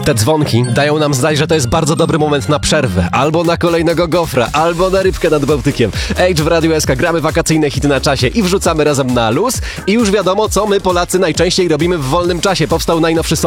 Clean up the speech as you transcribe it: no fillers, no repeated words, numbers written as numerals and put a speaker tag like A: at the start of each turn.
A: Te dzwonki dają nam znać, że to jest bardzo dobry moment na przerwę, albo na kolejnego gofra, albo na rybkę nad Bałtykiem. Age w Radiu SK, gramy wakacyjne hity na czasie i wrzucamy razem na luz. I już wiadomo, co my Polacy najczęściej robimy w wolnym czasie. Powstał najnowszy song.